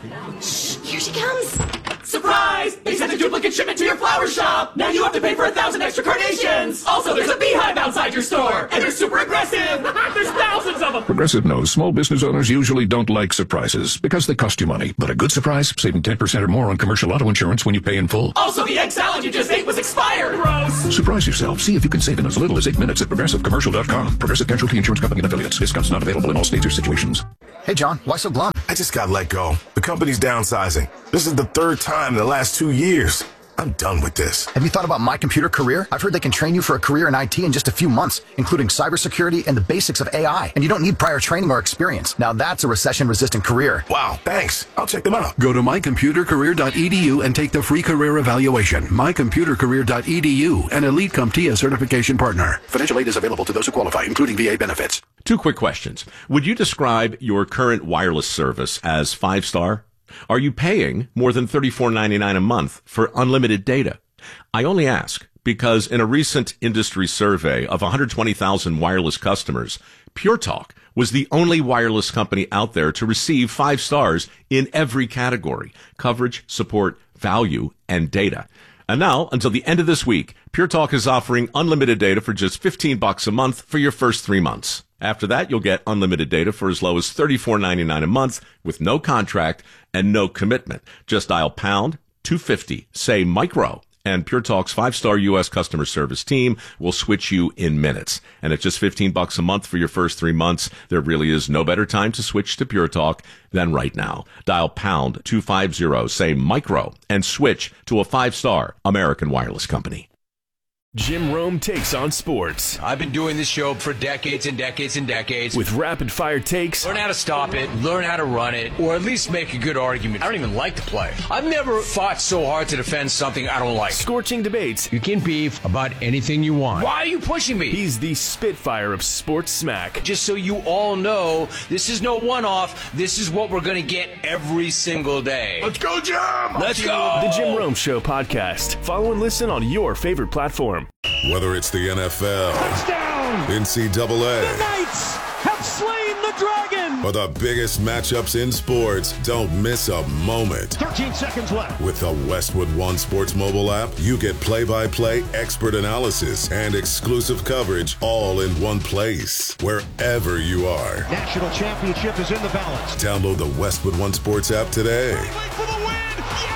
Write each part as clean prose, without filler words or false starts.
Shh, here she comes. Surprise! They sent a duplicate shipment to your flower shop! Now you have to pay for 1,000 extra carnations! Also, there's a beehive outside your store! And they're super aggressive! There's thousands of them! Progressive knows small business owners usually don't like surprises because they cost you money. But a good surprise, saving 10% or more on commercial auto insurance when you pay in full. Also, the egg salad you just ate was expired! Gross! Surprise yourself. See if you can save in as little as 8 minutes at ProgressiveCommercial.com. Progressive Casualty Insurance Company and Affiliates. Discounts not available in all states or situations. Hey, John, why so glum? I just got let go. The company's downsizing. This is the third time in the last 2 years. I'm done with this. Have you thought about My Computer Career? I've heard they can train you for a career in IT in just a few months, including cybersecurity and the basics of AI. And you don't need prior training or experience. Now that's a recession-resistant career. Wow, thanks. I'll check them out. Go to mycomputercareer.edu and take the free career evaluation. mycomputercareer.edu, an Elite CompTIA certification partner. Financial aid is available to those who qualify, including VA benefits. 2 quick questions. Would you describe your current wireless service as 5-star? Are you paying more than $34.99 a month for unlimited data? I only ask because in a recent industry survey of 120,000 wireless customers, Pure Talk was the only wireless company out there to receive 5 stars in every category: coverage, support, value, and data. And now, until the end of this week, Pure Talk is offering unlimited data for just $15 a month for your first 3 months. After that, you'll get unlimited data for as low as $34.99 a month with no contract and no commitment. Just dial pound 250, say micro, and Pure Talk's 5-star U.S. customer service team will switch you in minutes. And at just $15 a month for your first 3 months, there really is no better time to switch to Pure Talk than right now. Dial pound 250, say micro, and switch to a 5-star American wireless company. Jim Rome takes on sports. I've been doing this show for decades and decades and decades. With rapid-fire takes. Learn how to stop it, learn how to run it, or at least make a good argument. I don't even like the play. I've never fought so hard to defend something I don't like. Scorching debates. You can beef about anything you want. Why are you pushing me? He's the Spitfire of sports smack. Just so you all know, this is no one-off. This is what we're going to get every single day. Let's go, Jim! Let's go! The Jim Rome Show podcast. Follow and listen on your favorite platform. Whether it's the NFL, touchdown, NCAA, the Knights have slain the dragon, or the biggest matchups in sports, don't miss a moment. 13 seconds left. With the Westwood One Sports mobile app, you get play-by-play expert analysis and exclusive coverage all in one place, wherever you are. National championship is in the balance. Download the Westwood One Sports app today. For the win.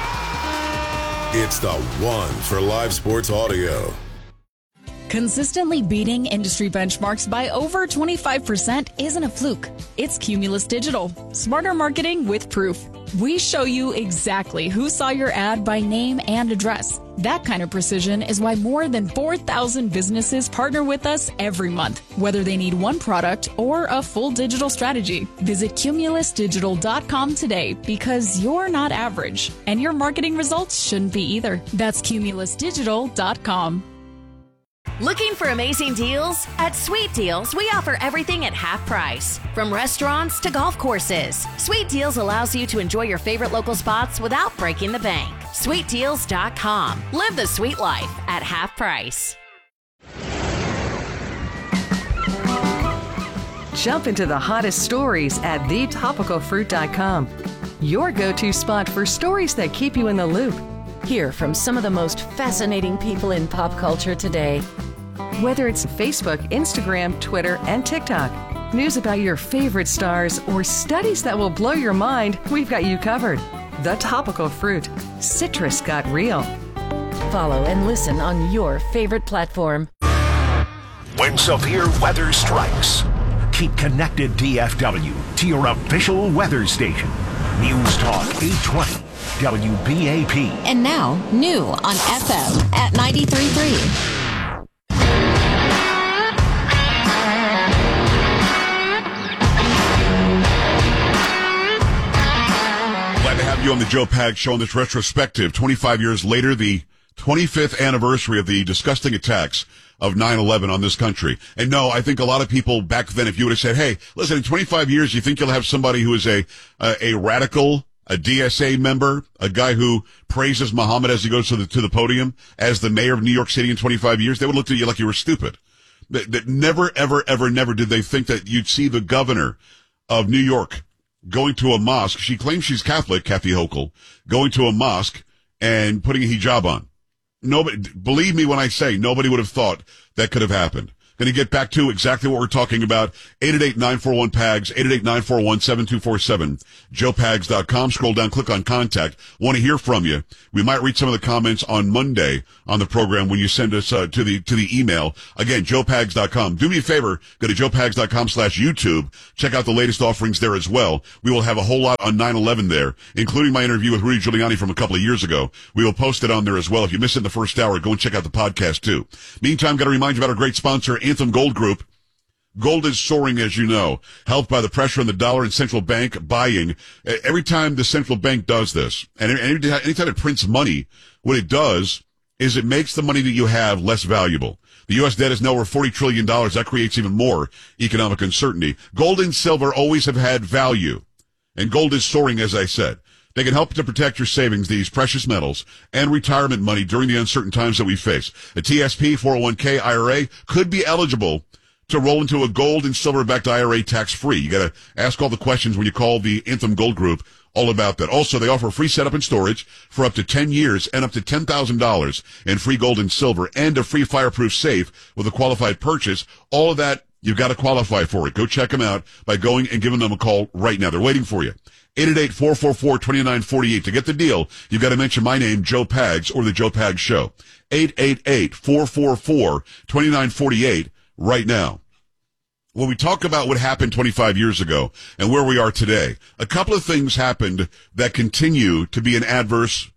Yeah! It's the one for live sports audio. Consistently beating industry benchmarks by over 25% isn't a fluke. It's Cumulus Digital. Smarter marketing with proof. We show you exactly who saw your ad by name and address. That kind of precision is why more than 4,000 businesses partner with us every month, whether they need one product or a full digital strategy. Visit cumulusdigital.com today because you're not average, and your marketing results shouldn't be either. That's cumulusdigital.com. Looking for amazing deals? At Sweet Deals, we offer everything at half price. From restaurants to golf courses, Sweet Deals allows you to enjoy your favorite local spots without breaking the bank. SweetDeals.com. Live the sweet life at half price. Jump into the hottest stories at thetopicalfruit.com. Your go-to spot for stories that keep you in the loop. Hear from some of the most fascinating people in pop culture today. Whether it's Facebook, Instagram, Twitter, and TikTok, news about your favorite stars, or studies that will blow your mind, we've got you covered. The Topical Fruit. Citrus got real. Follow and listen on your favorite platform. When severe weather strikes, keep connected DFW to your official weather station. News Talk 820. WBAP. And now, new on FM at 93.3. Glad to have you on the Joe Pag Show on this retrospective. 25 years later, the 25th anniversary of the disgusting attacks of 9/11 on this country. And no, I think a lot of people back then, if you would have said, hey, listen, in 25 years, you think you'll have somebody who is a radical, a DSA member, a guy who praises Muhammad as he goes to the podium as the mayor of New York City in 25 years, they would look at you like you were stupid. That never, ever, ever, never did they think that you'd see the governor of New York going to a mosque. She claims she's Catholic, Kathy Hochul, going to a mosque and putting a hijab on. Nobody, believe me when I say nobody would have thought that could have happened. Going to get back to exactly what we're talking about. 888-941-PAGS, 888-941-7247, joepags.com. Scroll down, click on contact. Want to hear from you. We might read some of the comments on Monday on the program when you send us to the email. Again, joepags.com. Do me a favor, go to joepags.com/YouTube. Check out the latest offerings there as well. We will have a whole lot on 9/11 there, including my interview with Rudy Giuliani from a couple of years ago. We will post it on there as well. If you missed it in the first hour, go and check out the podcast too. Meantime, got to remind you about our great sponsor, Anthem Gold Group. Gold is soaring, as you know, helped by the pressure on the dollar and central bank buying. Every time the central bank does this, and anytime it prints money, what it does is it makes the money that you have less valuable. The U.S. debt is now over $40 trillion. That creates even more economic uncertainty. Gold and silver always have had value, and gold is soaring, as I said. They can help to protect your savings, these precious metals, and retirement money during the uncertain times that we face. A TSP 401k IRA could be eligible to roll into a gold and silver-backed IRA tax-free. You got to ask all the questions when you call the Anthem Gold Group all about that. Also, they offer free setup and storage for up to 10 years and up to $10,000 in free gold and silver and a free fireproof safe with a qualified purchase. All of that, you've got to qualify for it. Go check them out by going and giving them a call right now. They're waiting for you. 888-444-2948. To get the deal, you've got to mention my name, Joe Pags, or the Joe Pags Show. 888-444-2948 right now. When we talk about what happened 25 years ago and where we are today, a couple of things happened that continue to be an adverse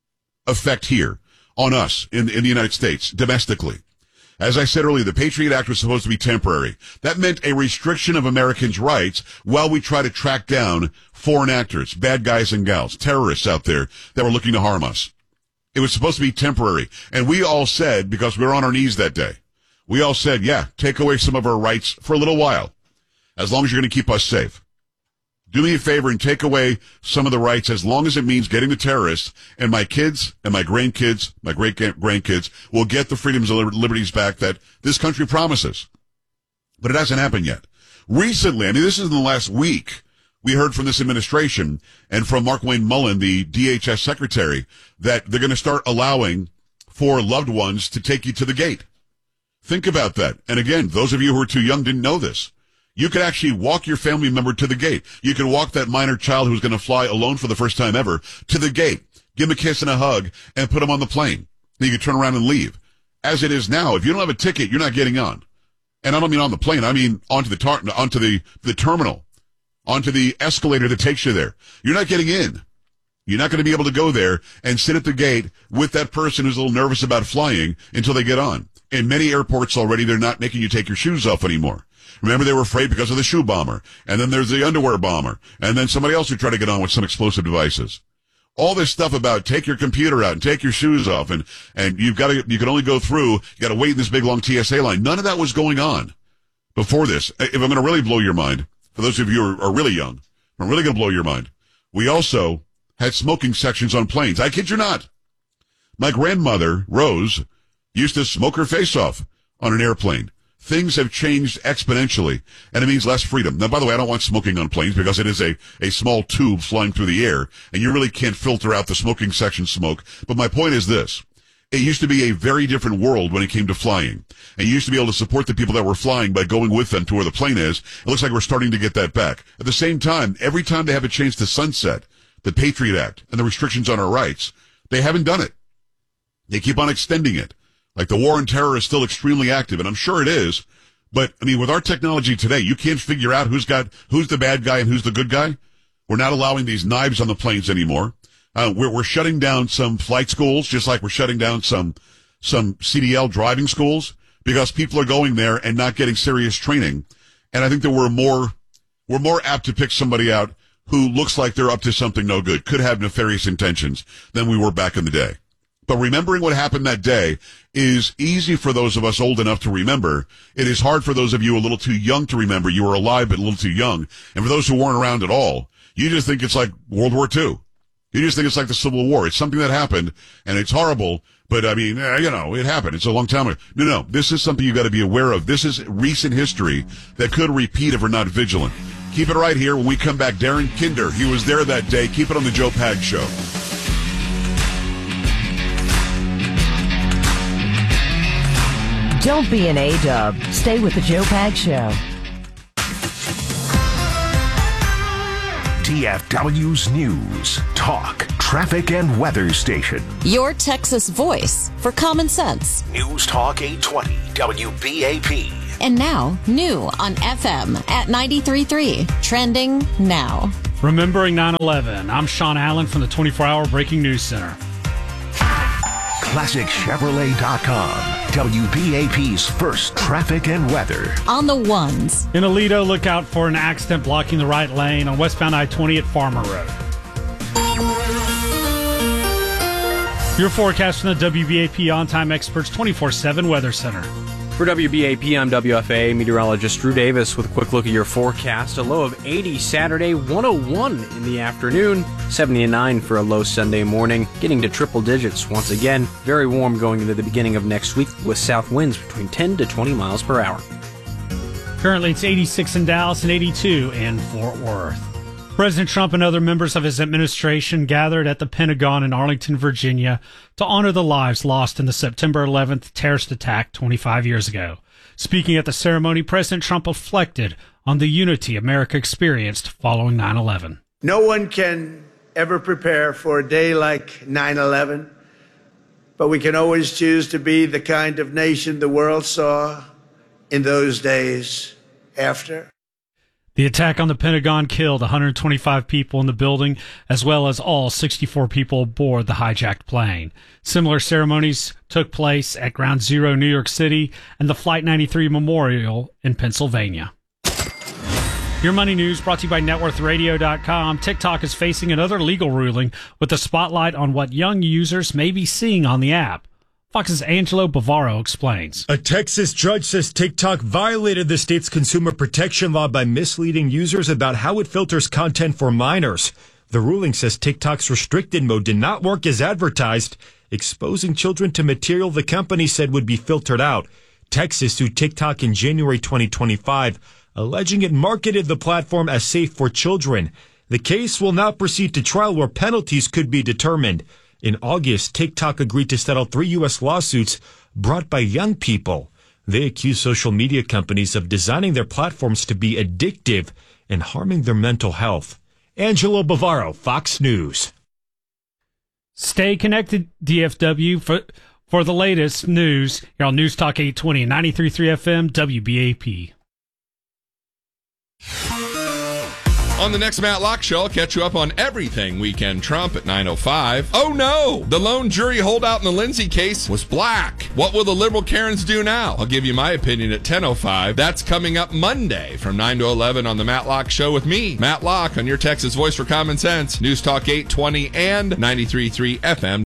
effect here on us in the United States, domestically. As I said earlier, the Patriot Act was supposed to be temporary. That meant a restriction of Americans' rights while we try to track down foreign actors, bad guys and gals, terrorists out there that were looking to harm us. It was supposed to be temporary. And we all said, because we were on our knees that day, we all said, yeah, take away some of our rights for a little while, as long as you're going to keep us safe. Do me a favor and take away some of the rights as long as it means getting the terrorists, and my kids and my grandkids, my great-grandkids will get the freedoms and liberties back that this country promises. But it hasn't happened yet. Recently, I mean, this is in the last week, we heard from this administration and from Mark Wayne Mullen, the DHS secretary, that they're going to start allowing for loved ones to take you to the gate. Think about that. And again, those of you who are too young didn't know this. You could actually walk your family member to the gate. You could walk that minor child who's going to fly alone for the first time ever to the gate, give him a kiss and a hug, and put him on the plane. Then you could turn around and leave. As it is now, if you don't have a ticket, you're not getting on. And I don't mean on the plane. I mean onto the terminal, onto the escalator that takes you there. You're not getting in. You're not going to be able to go there and sit at the gate with that person who's a little nervous about flying until they get on. In many airports already, they're not making you take your shoes off anymore. Remember, they were afraid because of the shoe bomber. And then there's the underwear bomber. And then somebody else who tried to get on with some explosive devices. All this stuff about take your computer out and take your shoes off and you can only go through, you got to wait in this big long TSA line. None of that was going on before this. If I'm going to really blow your mind, for those of you who are really young, I'm really going to blow your mind. We also had smoking sections on planes. I kid you not. My grandmother, Rose, used to smoke her face off on an airplane. Things have changed exponentially, and it means less freedom. Now, by the way, I don't want smoking on planes because it is a small tube flying through the air, and you really can't filter out the smoking section smoke. But my point is this. It used to be a very different world when it came to flying. And you used to be able to support the people that were flying by going with them to where the plane is. It looks like we're starting to get that back. At the same time, every time they have a chance to sunset the Patriot Act and the restrictions on our rights, they haven't done it. They keep on extending it. Like the war on terror is still extremely active, and I'm sure it is. But, I mean, with our technology today, you can't figure out who's the bad guy and who's the good guy. We're not allowing these knives on the planes anymore. We're shutting down some flight schools, just like we're shutting down some CDL driving schools, because people are going there and not getting serious training. And I think that we're more apt to pick somebody out who looks like they're up to something no good, could have nefarious intentions, than we were back in the day. But remembering what happened that day is easy for those of us old enough to remember. It is hard for those of you a little too young to remember. You were alive but a little too young. And for those who weren't around at all, you just think it's like World War II. You just think it's like the Civil War. It's something that happened, and it's horrible. But, I mean, it happened. It's a long time ago. No, this is something you got to be aware of. This is recent history that could repeat if we're not vigilant. Keep it right here when we come back. Darren Kinder, he was there that day. Keep it on the Joe Pag Show. Don't be an A-dub. Stay with the Joe Pag Show. DFW's News, Talk, Traffic, and Weather Station. Your Texas voice for common sense. News Talk 820, WBAP. And now, new on FM at 93.3. Trending now. Remembering 9/11, I'm Sean Allen from the 24-Hour Breaking News Center. ClassicChevrolet.com. WBAP's first traffic and weather. On the ones. In Aledo, look out for an accident blocking the right lane on westbound I-20 at Farmer Road. Your forecast from the WBAP On-Time Experts 24/7 Weather Center. For WBAP, I'm WFA meteorologist Drew Davis with a quick look at your forecast. A low of 80 Saturday, 101 in the afternoon, 79 for a low Sunday morning, getting to triple digits once again. Very warm going into the beginning of next week with south winds between 10 to 20 miles per hour. Currently, it's 86 in Dallas and 82 in Fort Worth. President Trump and other members of his administration gathered at the Pentagon in Arlington, Virginia, to honor the lives lost in the September 11th terrorist attack 25 years ago. Speaking at the ceremony, President Trump reflected on the unity America experienced following 9/11. No one can ever prepare for a day like 9/11, but we can always choose to be the kind of nation the world saw in those days after. The attack on the Pentagon killed 125 people in the building, as well as all 64 people aboard the hijacked plane. Similar ceremonies took place at Ground Zero, New York City, and the Flight 93 Memorial in Pennsylvania. Your money news brought to you by NetWorthRadio.com. TikTok is facing another legal ruling with a spotlight on what young users may be seeing on the app. Fox's Angelo Bavaro explains. A Texas judge says TikTok violated the state's consumer protection law by misleading users about how it filters content for minors. The ruling says TikTok's restricted mode did not work as advertised, exposing children to material the company said would be filtered out. Texas sued TikTok in January 2025, alleging it marketed the platform as safe for children. The case will now proceed to trial where penalties could be determined. In August, TikTok agreed to settle 3 U.S. lawsuits brought by young people. They accuse social media companies of designing their platforms to be addictive and harming their mental health. Angelo Bavaro, Fox News. Stay connected, DFW, for the latest news here on News Talk 820 and 93.3 FM WBAP. On the next Matt Locke Show, I'll catch you up on everything Weekend Trump at 9:05. Oh no! The lone jury holdout in the Lindsay case was black. What will the liberal Karens do now? I'll give you my opinion at 10:05. That's coming up Monday from 9 to 11 on the Matt Locke Show with me, Matt Locke, on your Texas voice for common sense. News Talk 820 and 93.3 FM.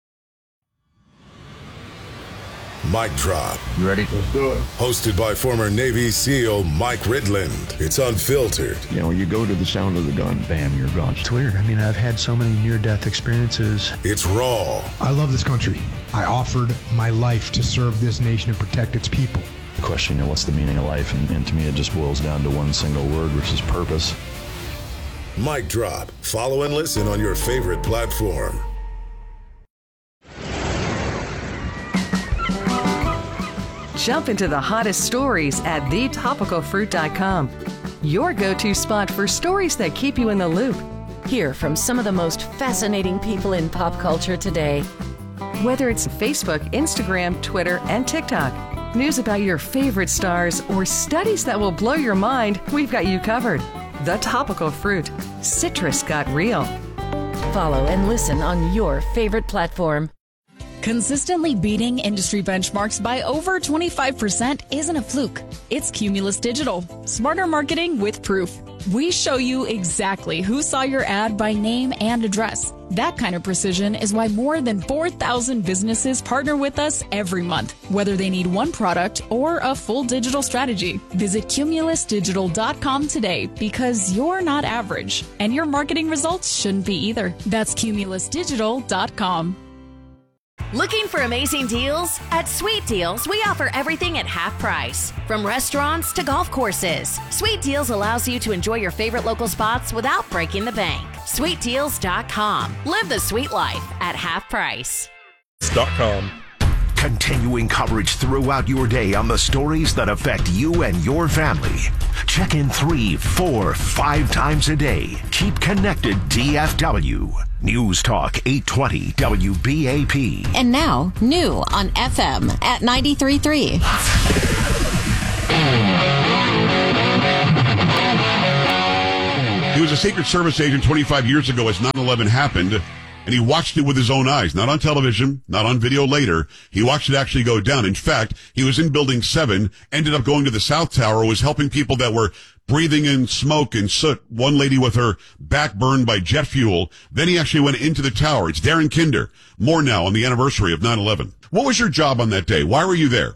Mic Drop. You ready? Let's do it. Hosted by former Navy SEAL Mike Ridland. It's unfiltered. You know, you go to the sound of the gun, bam, you're gone. It's weird. I mean, I've had so many near-death experiences. It's raw. I love this country. I offered my life to serve this nation and protect its people. The question, you know, what's the meaning of life? And to me, it just boils down to one single word, which is purpose. Mic Drop. Follow and listen on your favorite platform. Jump into the hottest stories at thetopicalfruit.com. Your go-to spot for stories that keep you in the loop. Hear from some of the most fascinating people in pop culture today. Whether it's Facebook, Instagram, Twitter, and TikTok, news about your favorite stars, or studies that will blow your mind, we've got you covered. The Topical Fruit. Citrus got real. Follow and listen on your favorite platform. Consistently beating industry benchmarks by over 25% isn't a fluke. It's Cumulus Digital. Smarter marketing with proof. We show you exactly who saw your ad by name and address. That kind of precision is why more than 4,000 businesses partner with us every month, whether they need one product or a full digital strategy. Visit cumulusdigital.com today because you're not average, and your marketing results shouldn't be either. That's cumulusdigital.com. Looking for amazing deals? At Sweet Deals, we offer everything at half price. From restaurants to golf courses, Sweet Deals allows you to enjoy your favorite local spots without breaking the bank. SweetDeals.com. Live the sweet life at half price. Continuing coverage throughout your day on the stories that affect you and your family. Check in 3, 4, 5 times a day. Keep connected, DFW. News Talk 820 WBAP. And now, new on FM at 93.3. He was a Secret Service agent 25 years ago as 9/11 happened, and he watched it with his own eyes, not on television, not on video later. He watched it actually go down. In fact, he was in Building 7, ended up going to the South Tower, was helping people that were breathing in smoke and soot. One lady with her back burned by jet fuel. Then he actually went into the tower. It's Darren Kinder. More now on the anniversary of 9/11. What was your job on that day? Why were you there?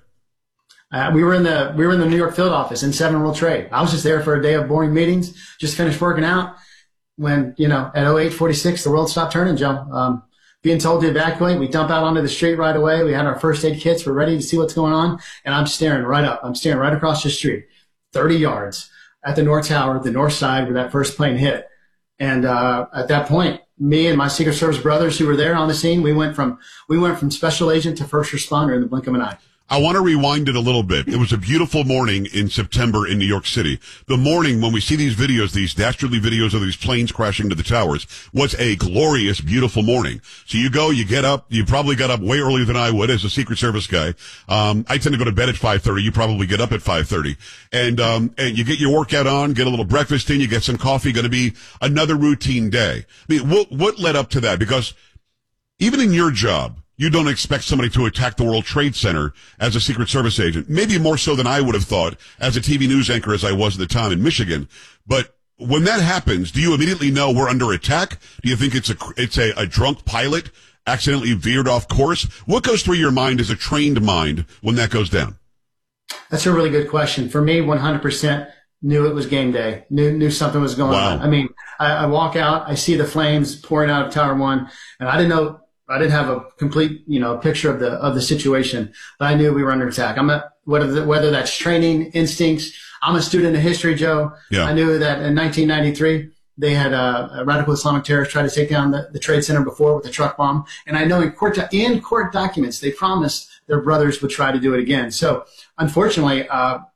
We were in the New York field office in 7 World Trade. I was just there for a day of boring meetings. Just finished working out when, at 08:46, the world stopped turning, Joe. Being told to evacuate, we dump out onto the street right away. We had our first aid kits. We're ready to see what's going on. And I'm staring right up. I'm staring right across the street, 30 yards at the North Tower, the north side where that first plane hit. And at that point, me and my Secret Service brothers who were there on the scene, we went from special agent to first responder in the blink of an eye. I want to rewind it a little bit. It was a beautiful morning in September in New York City. The morning when we see these videos, these dastardly videos of these planes crashing to the towers, was a glorious, beautiful morning. So you go, you get up, you probably got up way earlier than I would as a Secret Service guy. I tend to go to bed at 5:30. You probably get up at 5:30. And you get your workout on, get a little breakfast in, you get some coffee, going to be another routine day. I mean, what led up to that? Because even in your job, you don't expect somebody to attack the World Trade Center as a Secret Service agent. Maybe more so than I would have thought as a TV news anchor as I was at the time in Michigan. But when that happens, do you immediately know we're under attack? Do you think it's a drunk pilot accidentally veered off course? What goes through your mind as a trained mind when that goes down? That's a really good question. For me, 100% knew it was game day. Knew something was going on. I mean, I walk out, I see the flames pouring out of Tower 1, and I didn't have a complete, picture of the situation, but I knew we were under attack. Whether that's training, instincts. I'm a student of history, Joe. Yeah. I knew that in 1993, they had a radical Islamic terrorist try to take down the Trade Center before with a truck bomb. And I know in court documents, they promised their brothers would try to do it again. So unfortunately,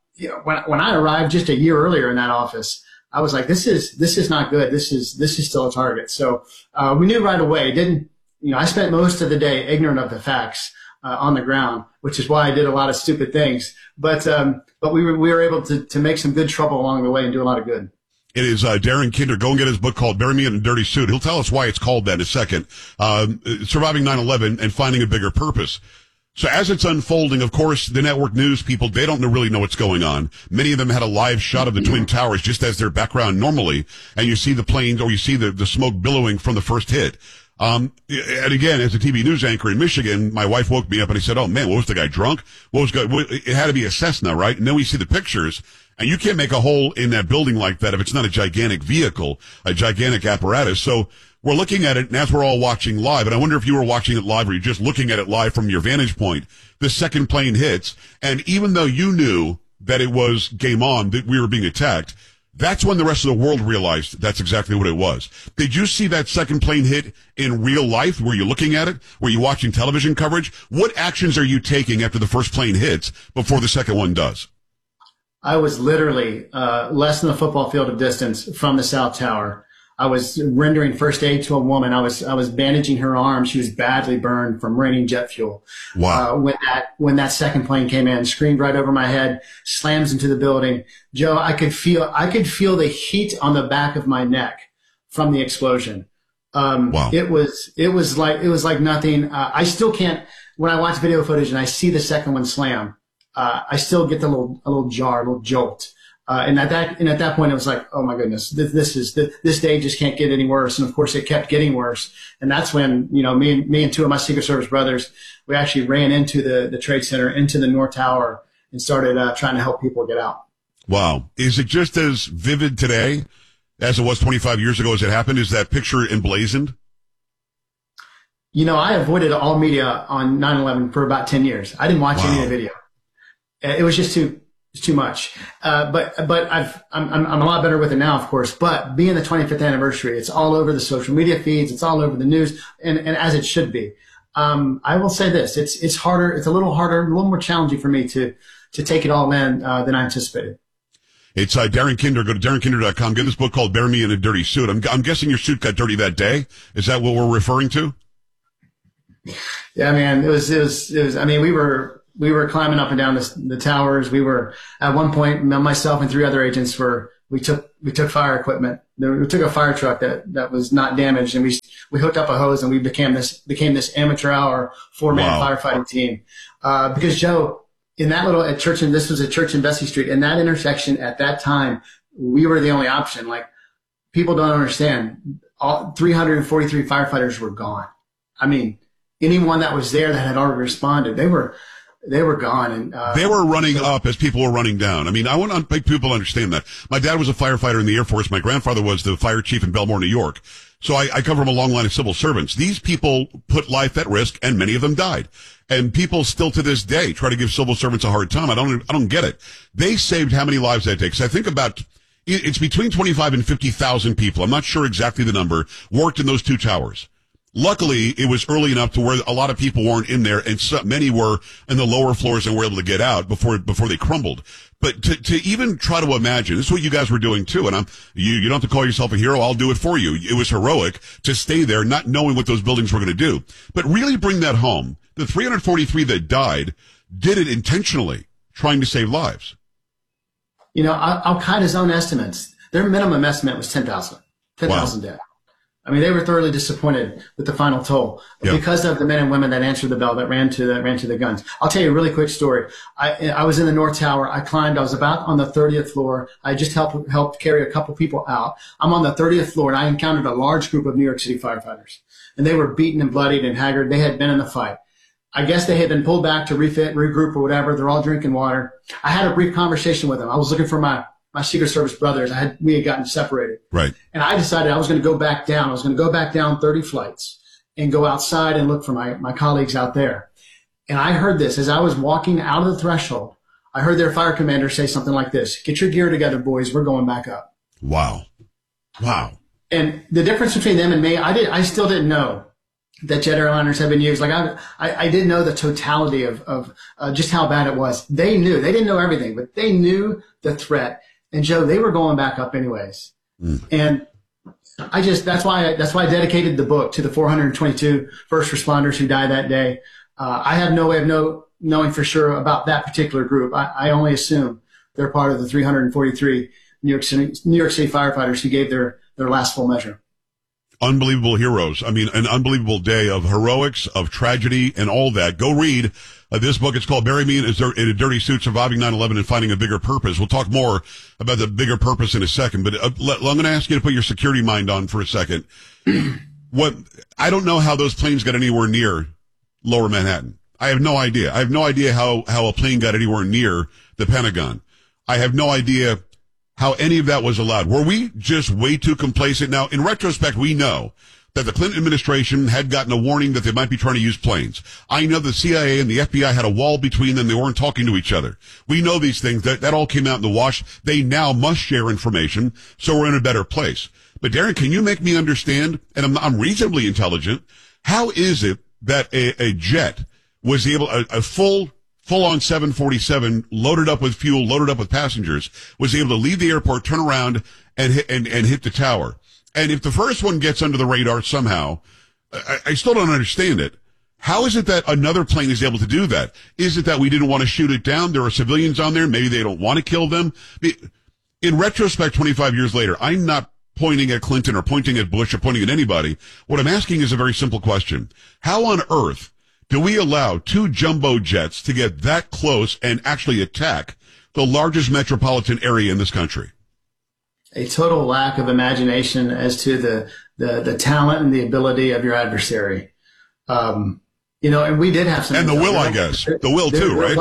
when I arrived just a year earlier in that office, I was like, this is not good. This is still a target. So, we knew right away. I spent most of the day ignorant of the facts on the ground, which is why I did a lot of stupid things. But we were able to make some good trouble along the way and do a lot of good. It is Darren Kinder. Go and get his book called Bury Me in a Dirty Suit. He'll tell us why it's called that in a second. Surviving 9/11 and Finding a Bigger Purpose. So as it's unfolding, of course, the network news people, they don't really know what's going on. Many of them had a live shot of the Twin Towers just as their background normally, and you see the planes or you see the smoke billowing from the first hit. And again, as a TV news anchor in Michigan, my wife woke me up and I said, "Oh man, what was the guy drunk? It had to be a Cessna, right?" And then we see the pictures, and you can't make a hole in that building like that if it's not a gigantic vehicle, a gigantic apparatus. So we're looking at it, and as we're all watching live, and I wonder if you were watching it live or you're just looking at it live from your vantage point, the second plane hits, and even though you knew that it was game on, that we were being attacked, that's when the rest of the world realized that's exactly what it was. Did you see that second plane hit in real life? Were you looking at it? Were you watching television coverage? What actions are you taking after the first plane hits before the second one does? I was literally less than a football field of distance from the South Tower. I was rendering first aid to a woman. I was bandaging her arm. She was badly burned from raining jet fuel. Wow. When that second plane came in, screamed right over my head, slams into the building. Joe, I could feel the heat on the back of my neck from the explosion. Wow. It was like nothing. I still can't, when I watch video footage and I see the second one slam, I still get a little jar, a little jolt. And at that point, it was like, oh my goodness, this day just can't get any worse. And of course, it kept getting worse. And that's when, me and two of my Secret Service brothers, we actually ran into the Trade Center, into the North Tower, and started trying to help people get out. Wow. Is it just as vivid today as it was 25 years ago as it happened? Is that picture emblazoned? I avoided all media on 9/11 for about 10 years. I didn't watch any of the video. It was just too much. But I'm a lot better with it now, of course. But being the 25th anniversary, it's all over the social media feeds. It's all over the news, and as it should be. I will say this: it's harder. It's a little harder, a little more challenging for me to take it all in than I anticipated. It's Darren Kinder. Go to darrenkinder.com. Get this book called "Bury Me in a Dirty Suit." I'm guessing your suit got dirty that day. Is that what we're referring to? Yeah, man. It was. I mean, we were climbing up and down the towers. We were at one point, myself and 3 other agents we took fire equipment. We took a fire truck that was not damaged, and we hooked up a hose, and we became this amateur hour 4-man firefighting team. Because Joe, in that little church, and this was a church in Vesey Street, in that intersection at that time, we were the only option. Like, people don't understand. All 343 firefighters were gone. I mean, anyone that was there that had already responded, they were gone. And they were running up as people were running down. I mean, I want to make people understand that. My dad was a firefighter in the Air Force. My grandfather was the fire chief in Belmore, New York. So I come from a long line of civil servants. These people put life at risk, and many of them died. And people still to this day try to give civil servants a hard time. I don't get it. They saved how many lives that day? Because I think it's between 25 and 50,000 people. I'm not sure exactly the number worked in those 2 towers. Luckily, it was early enough to where a lot of people weren't in there, and many were in the lower floors and were able to get out before they crumbled. But to even try to imagine, this is what you guys were doing too, and you don't have to call yourself a hero, I'll do it for you. It was heroic to stay there, not knowing what those buildings were going to do. But really bring that home. The 343 that died did it intentionally, trying to save lives. Al-Qaeda's own estimates, their minimum estimate was 10,000 dead. I mean, they were thoroughly disappointed with the final toll because of the men and women that answered the bell, that ran to the guns. I'll tell you a really quick story. I was in the North Tower. I was about on the 30th floor. I just helped carry a couple people out. I'm on the 30th floor, and I encountered a large group of New York City firefighters, and they were beaten and bloodied and haggard. They had been in the fight. I guess they had been pulled back to refit, regroup, or whatever. They're all drinking water. I had a brief conversation with them. I was looking for my Secret Service brothers. We had gotten separated. Right. And I decided I was going to go back down. I was going to go back down 30 flights and go outside and look for my colleagues out there. And I heard this as I was walking out of the threshold. I heard their fire commander say something like this: "Get your gear together, boys. We're going back up." Wow. And the difference between them and me, I still didn't know that jet airliners had been used. Like I didn't know the totality of just how bad it was. They knew. They didn't know everything, but they knew the threat. And Joe, they were going back up anyways. And that's why I dedicated the book to the 422 first responders who died that day. I have no way of knowing for sure about that particular group. I only assume they're part of the 343 New York City firefighters who gave their last full measure. Unbelievable heroes. I mean, an unbelievable day of heroics, of tragedy, and all that. Go read this book. It's called "Bury Me in a Dirty Suit: Surviving 9/11 and Finding a Bigger Purpose." We'll talk more about the bigger purpose in a second, but I'm going to ask you to put your security mind on for a second. I don't know how those planes got anywhere near Lower Manhattan. I have no idea. I have no idea how a plane got anywhere near the Pentagon. I have no idea how any of that was allowed. Were we just way too complacent? Now, in retrospect, we know that the Clinton administration had gotten a warning that they might be trying to use planes. I know the CIA and the FBI had a wall between them. They weren't talking to each other. We know these things. That all came out in the wash. They now must share information, so we're in a better place. But Darren, can you make me understand, and I'm reasonably intelligent, how is it that a jet was able, a full-on 747 loaded up with fuel, loaded up with passengers, was able to leave the airport, turn around, and hit the tower? And if the first one gets under the radar somehow, I still don't understand it. How is it that another plane is able to do that? Is it that we didn't want to shoot it down? There are civilians on there. Maybe they don't want to kill them. In retrospect, 25 years later, I'm not pointing at Clinton or pointing at Bush or pointing at anybody. What I'm asking is a very simple question. How on earth do we allow 2 jumbo jets to get that close and actually attack the largest metropolitan area in this country? A total lack of imagination as to the talent and the ability of your adversary. And we did have some. And the will, I guess. The will too, right?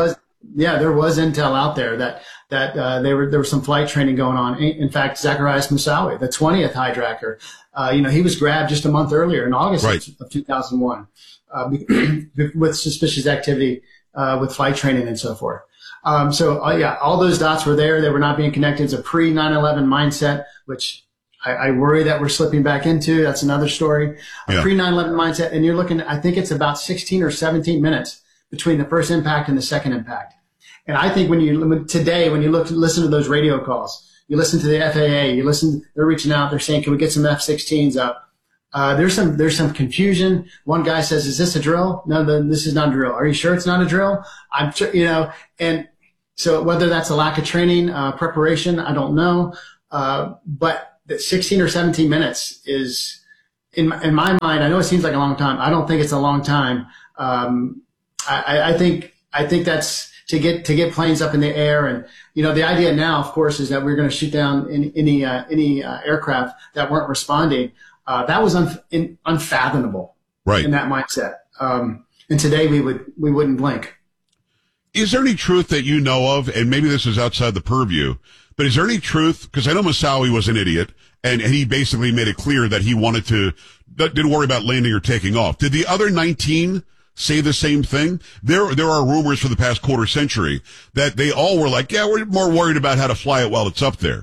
there was intel out there that there was some flight training going on. In fact, Zacarias Moussaoui, the 20th hijacker, he was grabbed just a month earlier in August of 2001 with suspicious activity with flight training and so forth. All those dots were there. They were not being connected. It's a pre-9/11 mindset, which I worry that we're slipping back into. That's another story. A pre-9/11 mindset, and you're looking, I think it's about 16 or 17 minutes between the first impact and the second impact. And I think when you listen to those radio calls, you listen to the FAA, they're reaching out, they're saying, can we get some F-16s up? There's some confusion. One guy says, is this a drill? No, this is not a drill. Are you sure it's not a drill? I'm sure, and so whether that's a lack of training, preparation, I don't know. But the 16 or 17 minutes is, in my mind, I know it seems like a long time. I don't think it's a long time. I think that's to get planes up in the air. And, the idea now, of course, is that we're going to shoot down any aircraft that weren't responding. That was unfathomable in that mindset. And today we wouldn't blink. Is there any truth that you know of, and maybe this is outside the purview, but is there any truth, because I know Moussaoui was an idiot, and he basically made it clear that he didn't worry about landing or taking off. Did the other 19 say the same thing? There are rumors for the past quarter century that they all were like, we're more worried about how to fly it while it's up there.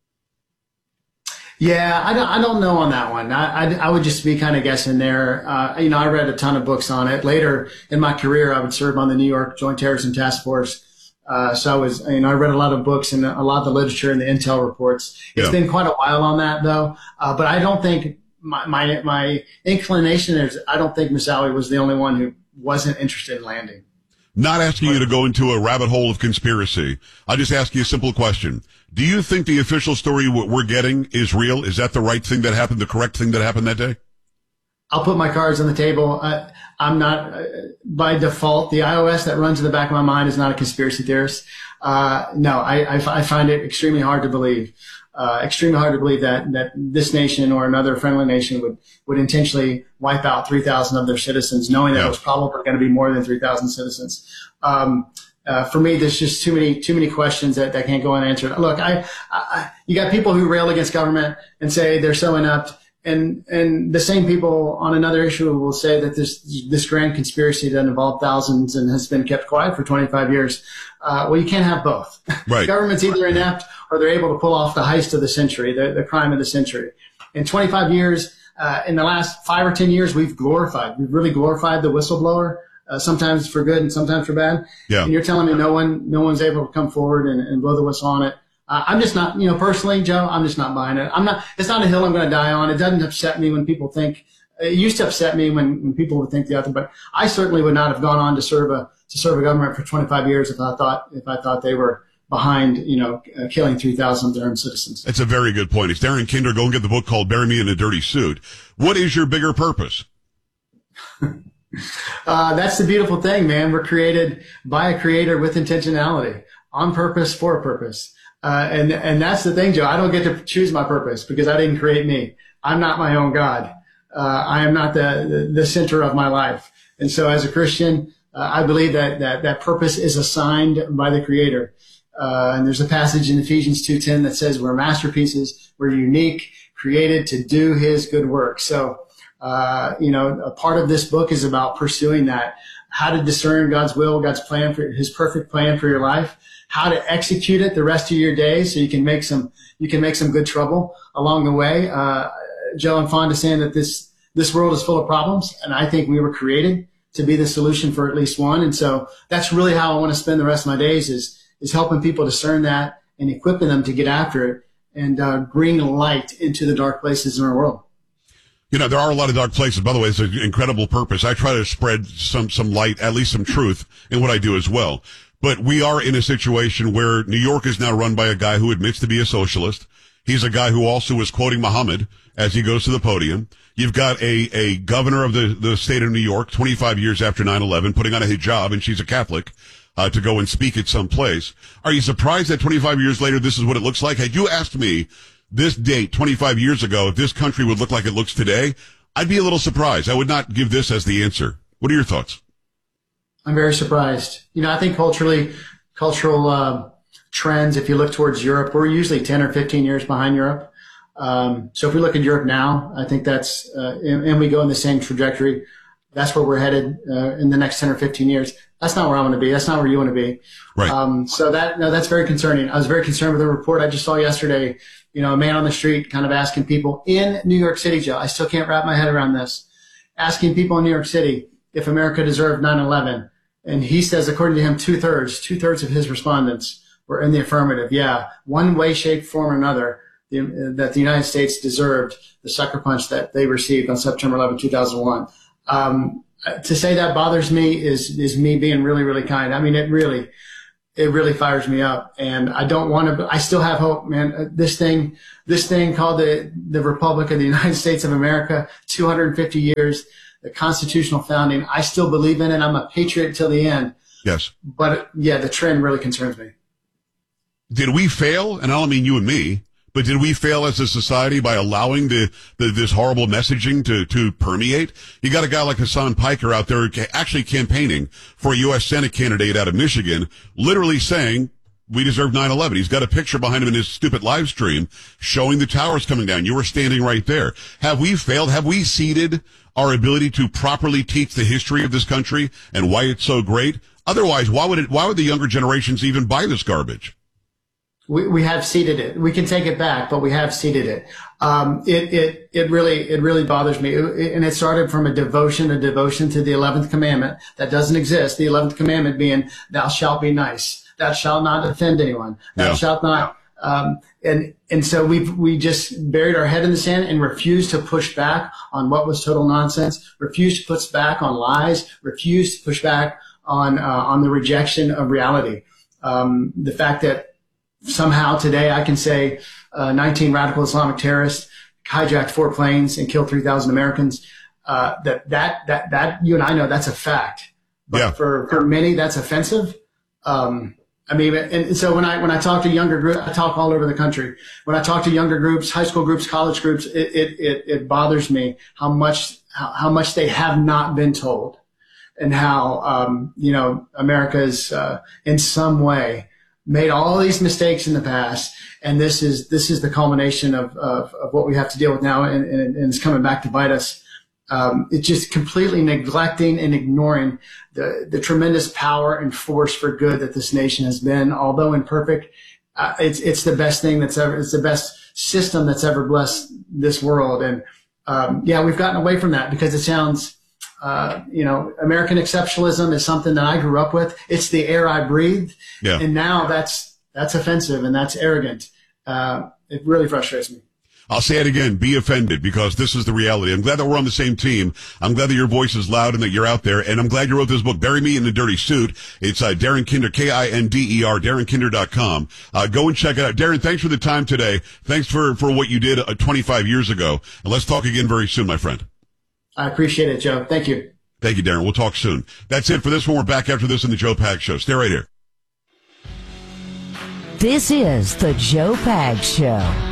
Yeah, I don't know on that one. I would just be kind of guessing there. I read a ton of books on it. Later in my career, I would serve on the New York Joint Terrorism Task Force. So I read a lot of books and a lot of the literature and the intel reports. It's been quite a while on that though. But I don't think my inclination is, I don't think Moussaoui was the only one who wasn't interested in landing. Not asking you to go into a rabbit hole of conspiracy. I'll just ask you a simple question. Do you think the official story we're getting is real? Is that the right thing that happened, the correct thing that happened that day? I'll put my cards on the table. I'm not, by default, the iOS that runs in the back of my mind is not a conspiracy theorist. No, I find it extremely hard to believe. Extremely hard to believe that this nation or another friendly nation would intentionally wipe out 3,000 of their citizens, knowing that it was probably going to be more than 3,000 citizens. For me, there's just too many questions that can't go unanswered. Look, you got people who rail against government and say they're so inept, and the same people on another issue will say that this grand conspiracy that involved thousands and has been kept quiet for 25 years. Well, you can't have both. Right. Government's either inept or they're able to pull off the heist of the century, the crime of the century. In 25 years, in the last 5 or 10 years, we've really glorified the whistleblower, sometimes for good and sometimes for bad. Yeah. And you're telling me no one's able to come forward and blow the whistle on it. I'm just not, personally, Joe, I'm just not buying it. It's not a hill I'm going to die on. It doesn't upset me when people think, it used to upset me when people would think the other, but I certainly would not have gone on to serve a government for 25 years if I thought they were behind, killing 3,000 of their own citizens. That's a very good point. It's Darren Kinder. Go and get the book called Bury Me in a Dirty Suit. What is your bigger purpose? That's the beautiful thing, man. We're created by a creator with intentionality, on purpose, for a purpose. And that's the thing, Joe. I don't get to choose my purpose because I didn't create me. I'm not my own God. I am not the center of my life. And so as a Christian, I believe that purpose is assigned by the creator. And there's a passage in Ephesians 2:10 that says we're masterpieces. We're unique, created to do his good work. So, a part of this book is about pursuing that, how to discern God's will, God's plan for his perfect plan for your life, how to execute it the rest of your days so you can make some good trouble along the way. Joe, I'm fond of saying that this world is full of problems, and I think we were created to be the solution for at least one. And so that's really how I want to spend the rest of my days is helping people discern that and equipping them to get after it and bring light into the dark places in our world. There are a lot of dark places. By the way, it's an incredible purpose. I try to spread some light, at least some truth in what I do as well. But we are in a situation where New York is now run by a guy who admits to be a socialist. He's a guy who also is quoting Muhammad as he goes to the podium. You've got a governor of the state of New York, 25 years after 9/11, putting on a hijab, and she's a Catholic, to go and speak at some place. Are you surprised that 25 years later, this is what it looks like? Had you asked me this date 25 years ago, if this country would look like it looks today, I'd be a little surprised. I would not give this as the answer. What are your thoughts? I'm very surprised. I think culturally, cultural trends. If you look towards Europe, we're usually 10 or 15 years behind Europe. So if we look at Europe now, I think that's, and we go in the same trajectory, that's where we're headed in the next 10 or 15 years. That's not where I want to be. That's not where you want to be. Right. So that's very concerning. I was very concerned with the report I just saw yesterday. A man on the street kind of asking people in New York City, Joe, I still can't wrap my head around this, asking people in New York City if America deserved 9/11. And he says, according to him, two-thirds of his respondents were in the affirmative. Yeah, one way, shape, form, or another, that the United States deserved the sucker punch that they received on September 11, 2001. To say that bothers me is me being really, really kind. I mean, it really fires me up, and I don't want to, I still have hope, man. This thing called the Republic of the United States of America, 250 years, the constitutional founding. I still believe in it. I'm a patriot till the end. Yes. But yeah, the trend really concerns me. Did we fail? And I don't mean you and me, but did we fail as a society by allowing this horrible messaging to permeate? You got a guy like Hassan Piker out there actually campaigning for a U.S. Senate candidate out of Michigan, literally saying, we deserve 9/11. He's got a picture behind him in his stupid live stream showing the towers coming down. You were standing right there. Have we failed? Have we ceded our ability to properly teach the history of this country and why it's so great? Otherwise, why would the younger generations even buy this garbage? We have ceded it. We can take it back, but we have ceded it. It really bothers me. And it started from a devotion to the 11th commandment that doesn't exist. The 11th commandment being, thou shalt be nice. Thou shalt not offend anyone. Thou shalt not, and so we just buried our head in the sand and refused to push back on what was total nonsense, refused to push back on lies, refused to push back on the rejection of reality. The fact that somehow today I can say 19 radical Islamic terrorists hijacked 4 planes and killed 3,000 Americans. That you and I know that's a fact. But for many, that's offensive. I mean, and so when I talk to younger groups, I talk all over the country. When I talk to younger groups, high school groups, college groups, it bothers me how much they have not been told, and how America's in some way made all these mistakes in the past, and this is the culmination of what we have to deal with now, and it's coming back to bite us. It's just completely neglecting and ignoring the tremendous power and force for good that this nation has been. Although imperfect, it's the best thing it's the best system that's ever blessed this world. And we've gotten away from that because it sounds, American exceptionalism is something that I grew up with. It's the air I breathed. Yeah. And now that's offensive and that's arrogant. It really frustrates me. I'll say it again, be offended, because this is the reality. I'm glad that we're on the same team. I'm glad that your voice is loud and that you're out there. And I'm glad you wrote this book, Bury Me in the Dirty Suit. It's Darren Kinder, Kinder, DarrenKinder.com. Go and check it out. Darren, thanks for the time today. Thanks for what you did 25 years ago. And let's talk again very soon, my friend. I appreciate it, Joe. Thank you. Thank you, Darren. We'll talk soon. That's it for this one. We're back after this in the Joe Pags Show. Stay right here. This is the Joe Pags Show.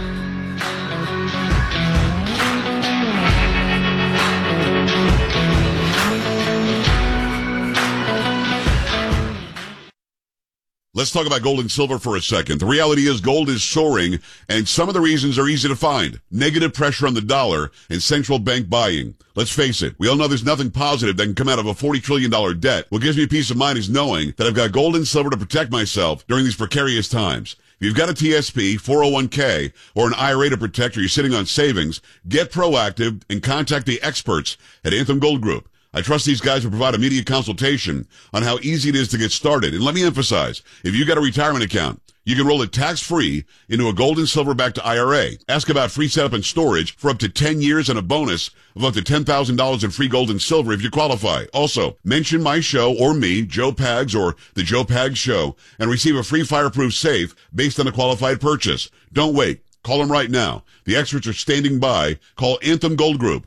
Let's talk about gold and silver for a second. The reality is gold is soaring, and some of the reasons are easy to find. Negative pressure on the dollar and central bank buying. Let's face it, we all know there's nothing positive that can come out of a $40 trillion debt. What gives me peace of mind is knowing that I've got gold and silver to protect myself during these precarious times. If you've got a TSP, 401k, or an IRA to protect, or you're sitting on savings, get proactive and contact the experts at Anthem Gold Group. I trust these guys will provide immediate consultation on how easy it is to get started. And let me emphasize, if you got a retirement account, you can roll it tax-free into a gold and silver-backed IRA. Ask about free setup and storage for up to 10 years and a bonus of up to $10,000 in free gold and silver if you qualify. Also, mention my show or me, Joe Pags or the Joe Pags Show, and receive a free fireproof safe based on a qualified purchase. Don't wait. Call them right now. The experts are standing by. Call Anthem Gold Group,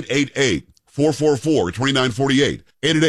888-444-2948.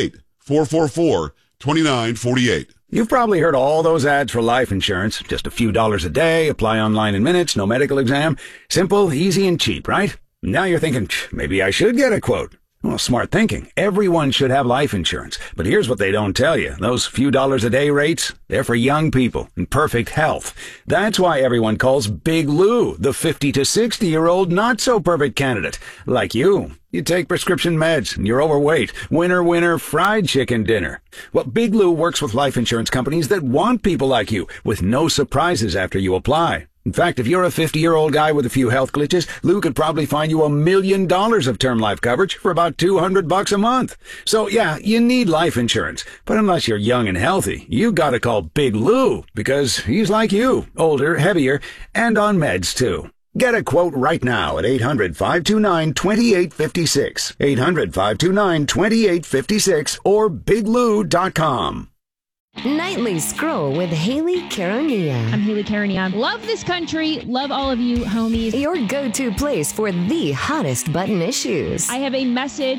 888-444-2948. You've probably heard all those ads for life insurance. Just a few dollars a day, apply online in minutes, no medical exam. Simple, easy, and cheap, right? Now you're thinking, maybe I should get a quote. Well, smart thinking. Everyone should have life insurance. But here's what they don't tell you. Those few dollars a day rates, they're for young people in perfect health. That's why everyone calls Big Lou the 50 to 60-year-old not-so-perfect candidate. Like you. You take prescription meds, and you're overweight. Winner, fried chicken dinner. Well, Big Lou works with life insurance companies that want people like you, with no surprises after you apply. In fact, if you're a 50-year-old guy with a few health glitches, Lou could probably find you $1 million of term life coverage for about $200 a month. So yeah, you need life insurance. But unless you're young and healthy, you gotta call Big Lou, because he's like you, older, heavier, and on meds too. Get a quote right now at 800-529-2856. 800-529-2856 or biglou.com. Nightly Scroll with Haley Caronia. I'm Haley Caronia. Love this country. Love all of you, homies. Your go-to place for the hottest button issues. I have a message